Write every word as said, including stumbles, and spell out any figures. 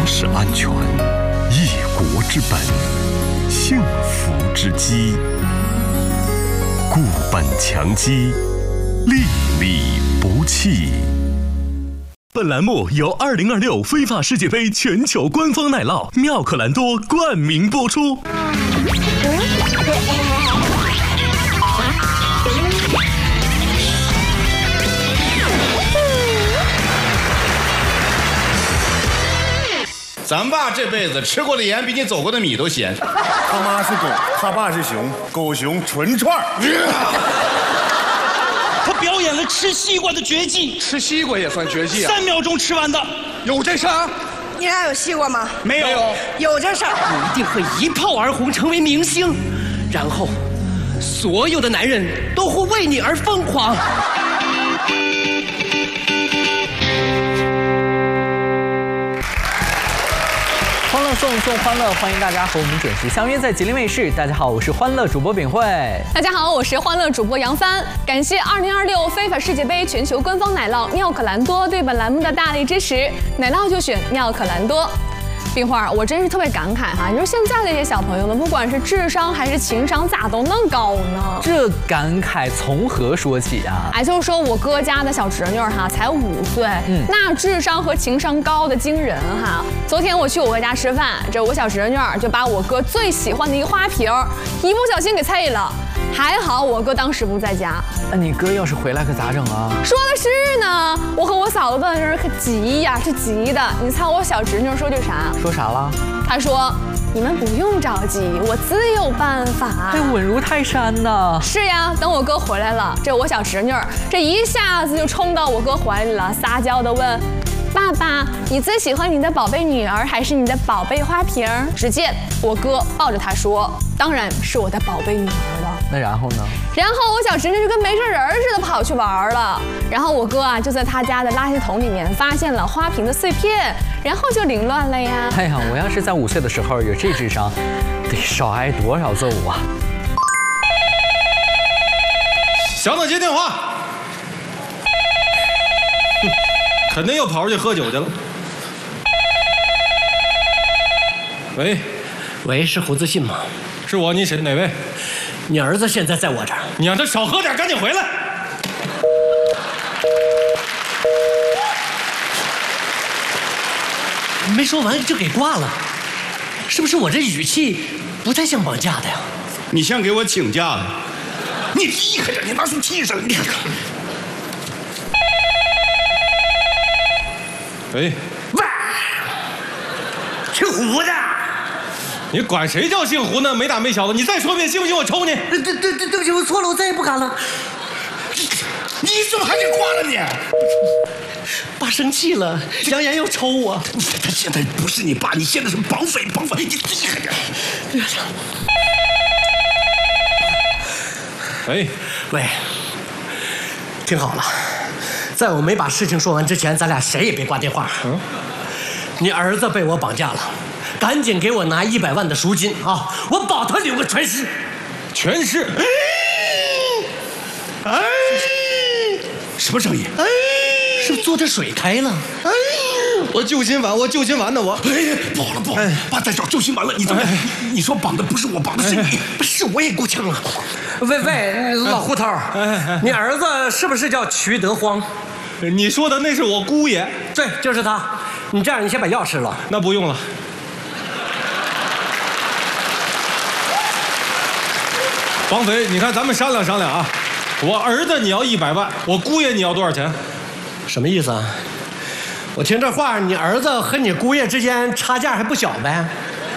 是安全，一国之本，幸福之基。固本强基，粒粒不弃。本栏目由二零二六非法世界杯全球官方奶酪妙可蓝多冠名播出。 咱爸这辈子吃过的盐比你走过的米都咸。 他妈是狗，他爸是熊，狗熊纯串。 他表演了吃西瓜的绝技， 吃西瓜也算绝技啊！ 三秒钟吃完的， 有这事儿？ 你俩有西瓜吗？ 没有。 有这事儿？ 你一定会一炮而红，成为明星，然后所有的男人都会为你而疯狂。 欢乐送送欢乐，欢迎大家和我们准时相约在吉林卫视。大家好，我是欢乐主播秉慧。 大家好，我是欢乐主播杨帆。感谢二零二六非法世界杯全球官方奶酪妙可蓝多对本栏目的大力支持，奶酪就选妙可蓝多。冰花，我真是特别感慨哈！你说现在这些小朋友们，不管是智商还是情商，咋都能高呢？ 这感慨从何说起啊？ 哎，就是说我哥家的小侄女哈，才五岁，嗯，那智商和情商高的惊人哈。昨天我去我哥家吃饭，这我小侄女就把我哥最喜欢的一个花瓶，一不小心给碎了。还好我哥当时不在家。 那你哥要是回来可咋整啊？ 说的是呢，我和我嫂子在那儿可急呀，是急的。你猜我小侄女说句啥？ 说啥了？ 她说：“你们不用着急，我自有办法。” 这稳如泰山呐！ 是呀，等我哥回来了，这我小侄女这一下子就冲到我哥怀里了，撒娇的问：“爸爸，你最喜欢你的宝贝女儿还是你的宝贝花瓶？”只见我哥抱着她说：“当然是我的宝贝女儿了。” 那然后呢？ 然后我小侄女就跟没事人似的跑去玩了。然后我哥啊就在他家的垃圾桶里面发现了花瓶的碎片，然后就凌乱了呀。 哎呀，我要是在五岁的时候有这智商，得少挨多少揍啊！ 小子接电话，肯定又跑出去喝酒去了。喂， 喂，是胡自信吗？ 是我，你是哪位？ 你儿子现在在我这儿， 你让他少喝点，赶紧回来。 没说完就给挂了，是不是我这语气不太像绑架的呀？ 你像给我请假的。 你厉害着，你拿出气势，你看看。 喂， 喂，姓胡的。 你管谁叫姓胡呢？没大没小的，你再说遍，信不信我抽你？ 对对对，对不起，我错了，我再也不敢了。 你怎么还给挂了你？ 爸生气了，扬言要抽我。 他现在不是你爸，你现在是绑匪，绑匪，你厉害点。 喂喂，听好了，在我没把事情说完之前，咱俩谁也别挂电话。嗯，你儿子被我绑架了。赶紧给我拿一百万的赎金啊！我保他留个全尸， 全尸。 哎，哎，什么声音？哎， 是不是坐着水开了？ 哎，我救心丸，我救心丸呢，我。 哎，不好了不好了，爸在找救心丸了，你怎么？你说绑的不是我，绑的是你， 是我也够呛了。喂喂，老胡头，你儿子是不是叫瞿德荒？ 你说的那是我姑爷。 对，就是他。你这样，你先把药吃了。 那不用了。绑匪，你看咱们商量商量啊，我儿子你要一百万，我姑爷你要多少钱？ 什么意思啊？我听这话，你儿子和你姑爷之间差价还不小呗？